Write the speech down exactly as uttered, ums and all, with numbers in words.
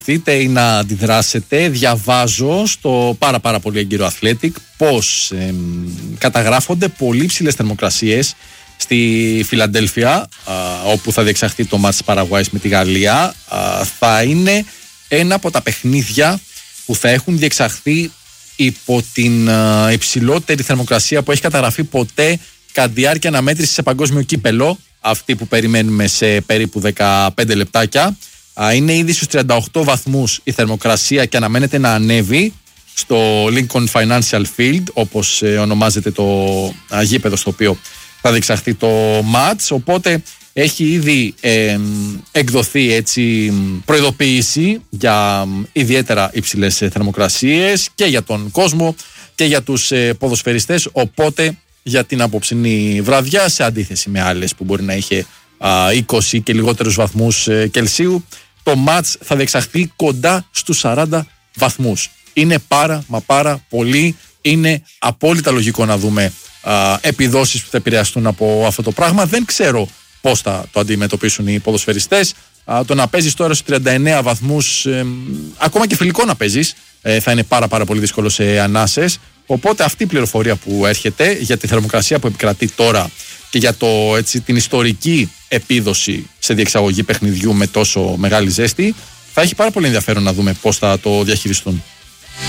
Δείτε ή να αντιδράσετε. Διαβάζω στο πάρα πάρα πολύ έγκυρο Athletic πως ε, καταγράφονται πολύ ψηλές θερμοκρασίες στη Φιλαντέλφια, α, όπου θα διεξαχθεί το μάτς της Παραγουάης με τη Γαλλία. Α, θα είναι ένα από τα παιχνίδια που θα έχουν διεξαχθεί υπό την α, υψηλότερη θερμοκρασία που έχει καταγραφεί ποτέ κατά τη διάρκεια αναμέτρησης σε παγκόσμιο κύπελο, αυτή που περιμένουμε σε περίπου δεκαπέντε λεπτάκια. Είναι ήδη στους τριάντα οκτώ βαθμούς η θερμοκρασία και αναμένεται να ανέβει στο Lincoln Financial Field, όπως ε, ονομάζεται το α, γήπεδο στο οποίο θα διεξαχθεί το match. Οπότε έχει ήδη ε, εκδοθεί έτσι προειδοποίηση για ε, ιδιαίτερα υψηλές θερμοκρασίες και για τον κόσμο και για τους ε, ποδοσφαιριστές. Οπότε για την απόψινή βραδιά, σε αντίθεση με άλλες που μπορεί να είχε α, είκοσι και λιγότερους βαθμούς ε, Κελσίου, το μάτς θα διεξαχθεί κοντά στους σαράντα βαθμούς. Είναι πάρα μα πάρα πολύ. Είναι απόλυτα λογικό να δούμε α, επιδόσεις που θα επηρεαστούν από αυτό το πράγμα. Δεν ξέρω πώς θα το αντιμετωπίσουν οι ποδοσφαιριστές. Α, το να παίζεις τώρα στους τριάντα εννέα βαθμούς, ε, ακόμα και φιλικό να παίζεις, ε, θα είναι πάρα πάρα πολύ δύσκολο σε ανάσες. Οπότε αυτή η πληροφορία που έρχεται για τη θερμοκρασία που επικρατεί τώρα και για το, έτσι, την ιστορική επίδοση σε διεξαγωγή παιχνιδιού με τόσο μεγάλη ζέστη, θα έχει πάρα πολύ ενδιαφέρον να δούμε πώς θα το διαχειριστούν.